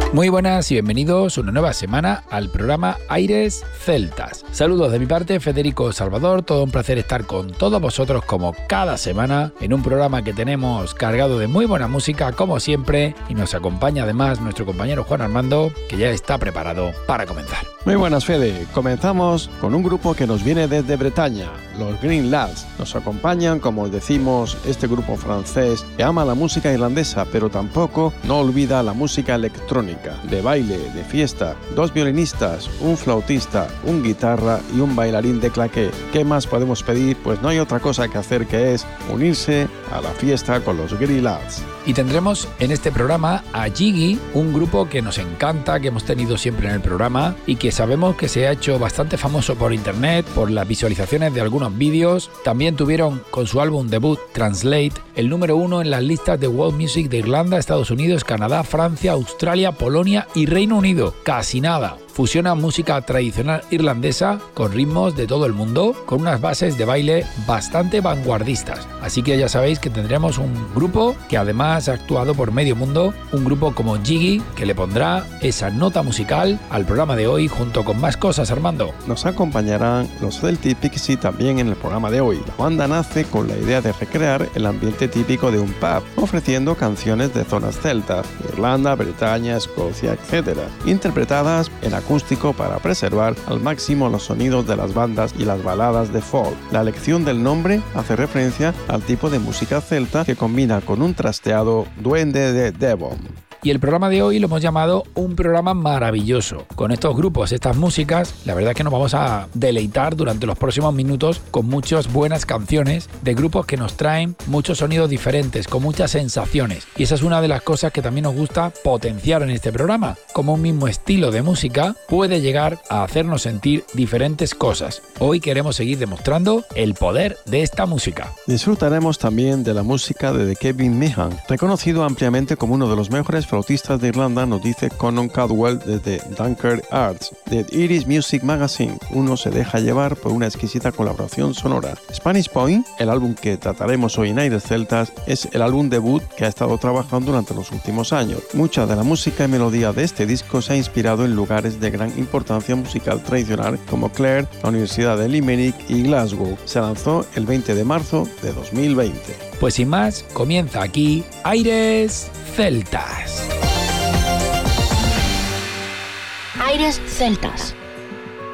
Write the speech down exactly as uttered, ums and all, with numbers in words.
Muy buenas y bienvenidos una nueva semana al programa Aires Celtas. Saludos de mi parte, Federico Salvador, todo un placer estar con todos vosotros como cada semana en un programa que tenemos cargado de muy buena música como siempre y nos acompaña además nuestro compañero Juan Armando, que ya está preparado para comenzar. Muy buenas, Fede. Comenzamos con un grupo que nos viene desde Bretaña, los Green Lads. Nos acompañan, como decimos, este grupo francés que ama la música irlandesa, pero tampoco no olvida la música electrónica, de baile, de fiesta, dos violinistas, un flautista, un guitarra y un bailarín de claqué. ¿Qué más podemos pedir? Pues no hay otra cosa que hacer que es unirse a la fiesta con los Green Lads. Y tendremos en este programa a Jiggy, un grupo que nos encanta, que hemos tenido siempre en el programa y que sabemos que se ha hecho bastante famoso por internet, por las visualizaciones de algunos vídeos. También tuvieron con su álbum debut Translate el número uno en las listas de World Music de Irlanda, Estados Unidos, Canadá, Francia, Australia, Polonia y Reino Unido. Casi nada. Fusiona música tradicional irlandesa con ritmos de todo el mundo, con unas bases de baile bastante vanguardistas. Así que ya sabéis que tendremos un grupo que además ha actuado por medio mundo, un grupo como Jiggy, que le pondrá esa nota musical al programa de hoy junto con más cosas, Armando. Nos acompañarán los Celtic Pixie también en el programa de hoy. La banda nace con la idea de recrear el ambiente típico de un pub, ofreciendo canciones de zonas celtas, Irlanda, Bretaña, Escocia, etcétera, interpretadas en acústico para preservar al máximo los sonidos de las bandas y las baladas de folk. La elección del nombre hace referencia al tipo de música celta que combina con un trasteado duende de Devon. Y el programa de hoy lo hemos llamado un programa maravilloso. Con estos grupos, estas músicas, la verdad es que nos vamos a deleitar durante los próximos minutos con muchas buenas canciones de grupos que nos traen muchos sonidos diferentes, con muchas sensaciones. Y esa es una de las cosas que también nos gusta potenciar en este programa. Como un mismo estilo de música puede llegar a hacernos sentir diferentes cosas. Hoy queremos seguir demostrando el poder de esta música. Disfrutaremos también de la música de Kevin Meehan, reconocido ampliamente como uno de los mejores flautistas de Irlanda, nos dice Conan Caldwell desde Dunkirk Arts. De Irish Music Magazine, uno se deja llevar por una exquisita colaboración sonora. Spanish Point, el álbum que trataremos hoy en Aires Celtas, es el álbum debut que ha estado trabajando durante los últimos años. Mucha de la música y melodía de este disco se ha inspirado en lugares de gran importancia musical tradicional como Clare, la Universidad de Limerick y Glasgow. Se lanzó el veinte de marzo de dos mil veinte. Pues sin más, comienza aquí Aires Celtas. Aires Celtas.